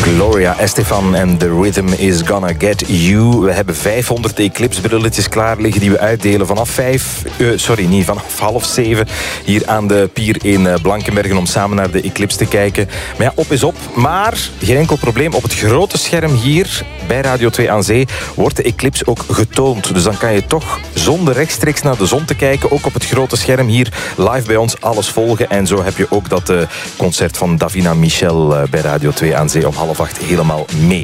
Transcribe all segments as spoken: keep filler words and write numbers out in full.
Gloria Estefan en The Rhythm is Gonna Get You. We hebben vijfhonderd Eclipse-brilletjes klaar liggen die we uitdelen vanaf vijf... Uh, sorry, niet vanaf half zeven hier aan de pier in Blankenbergen om samen naar de Eclipse te kijken. Maar ja, op is op. Maar geen enkel probleem. Op het grote scherm hier bij Radio twee aan Zee wordt de Eclipse ook getoond. Dus dan kan je toch zonder rechtstreeks naar de zon te kijken, ook op het grote scherm hier live bij ons alles volgen. En zo heb je ook dat uh, concert van Davina Michel uh, bij Radio twee aan Zee om half acht helemaal mee.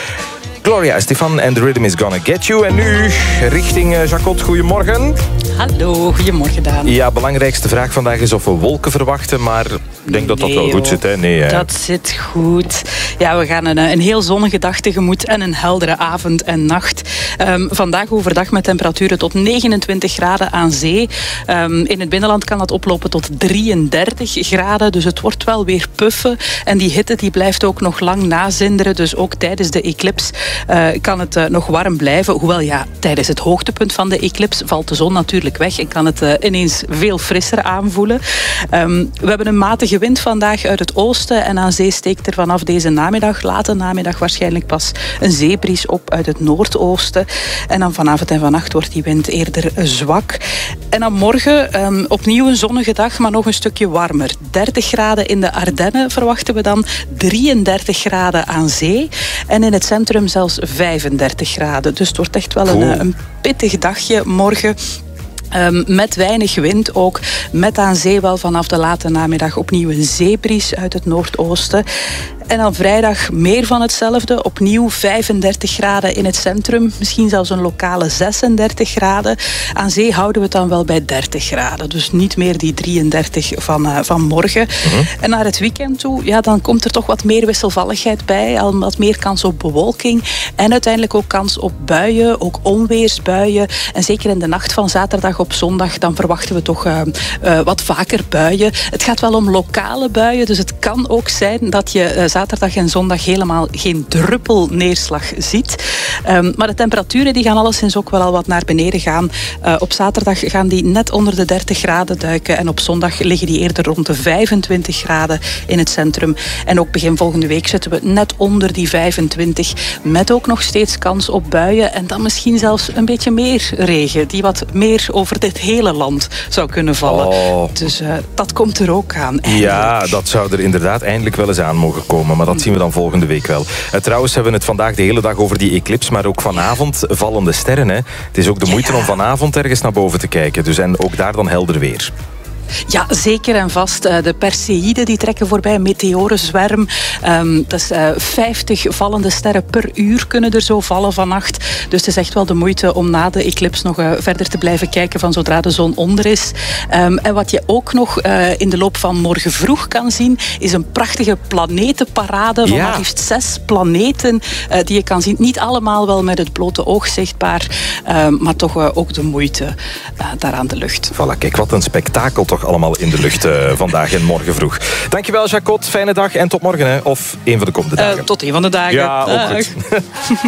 Gloria Estefan en The Rhythm is Gonna Get You. En nu richting uh, Jacot. Goedemorgen. Hallo, goedemorgen Daan. Ja, belangrijkste vraag vandaag is of we wolken verwachten, maar ik denk dat dat nee, wel goed zit. Hè? Nee, hè? Dat zit goed. Ja, we gaan een, een heel zonnige dag tegemoet en een heldere avond en nacht. Um, vandaag overdag met temperaturen tot negenentwintig graden aan zee. Um, in het binnenland kan dat oplopen tot drieëndertig graden, dus het wordt wel weer puffen. En die hitte die blijft ook nog lang nazinderen, dus ook tijdens de eclipse uh, kan het uh, nog warm blijven. Hoewel ja, tijdens het hoogtepunt van de eclipse valt de zon natuurlijk weg en kan het uh, ineens veel frisser aanvoelen. Um, we hebben een matige wind vandaag uit het oosten en aan zee steekt er vanaf deze namiddag, late namiddag waarschijnlijk pas een zeebries op uit het noordoosten. En dan vanavond en vannacht wordt die wind eerder zwak. En dan morgen um, opnieuw een zonnige dag, maar nog een stukje warmer. dertig graden in de Ardennen verwachten we dan, drieëndertig graden aan zee en in het centrum zelfs vijfendertig graden. Dus het wordt echt wel een, een pittig dagje morgen. Um, met weinig wind ook, met aan zee wel vanaf de late namiddag opnieuw een zeebries uit het noordoosten. En dan vrijdag meer van hetzelfde, opnieuw vijfendertig graden in het centrum, misschien zelfs een lokale zesendertig graden. Aan zee houden we het dan wel bij dertig graden, dus niet meer die drieëndertig van, uh, van morgen. Uh-huh. En naar het weekend toe, ja, dan komt er toch wat meer wisselvalligheid bij, al wat meer kans op bewolking en uiteindelijk ook kans op buien, ook onweersbuien. En zeker in de nacht van zaterdag op zondag, dan verwachten we toch uh, uh, wat vaker buien. Het gaat wel om lokale buien, dus het kan ook zijn dat je uh, zaterdag en zondag helemaal geen druppel neerslag ziet. Um, maar de temperaturen die gaan alleszins ook wel al wat naar beneden gaan. Uh, op zaterdag gaan die net onder de dertig graden duiken en op zondag liggen die eerder rond de vijfentwintig graden in het centrum. En ook begin volgende week zitten we net onder die vijfentwintig, met ook nog steeds kans op buien en dan misschien zelfs een beetje meer regen, die wat meer over dit hele land zou kunnen vallen. Oh. Dus uh, dat komt er ook aan. Eindelijk. Ja, dat zou er inderdaad eindelijk wel eens aan mogen komen. Maar dat zien we dan volgende week wel. Uh, trouwens hebben we het vandaag de hele dag over die eclipse, maar ook vanavond vallende sterren. Hè. Het is ook de moeite ja. om vanavond ergens naar boven te kijken. Dus en ook daar dan helder weer. Ja, zeker en vast. De Perseïden die trekken voorbij, een meteorenzwerm. Um, dat is uh, vijftig vallende sterren per uur kunnen er zo vallen vannacht. Dus het is echt wel de moeite om na de eclipse nog uh, verder te blijven kijken van zodra de zon onder is. Um, en wat je ook nog uh, in de loop van morgen vroeg kan zien, is een prachtige planetenparade van ja. maar liefst zes planeten uh, die je kan zien. Niet allemaal wel met het blote oog zichtbaar, um, maar toch uh, ook de moeite uh, daar aan de lucht. Voilà, kijk, wat een spektakel toch allemaal in de lucht uh, vandaag en morgen vroeg. Dankjewel, Jacot. Fijne dag en tot morgen. Hè. Of een van de komende dagen. Uh, tot een van de dagen. Ja, ook goed.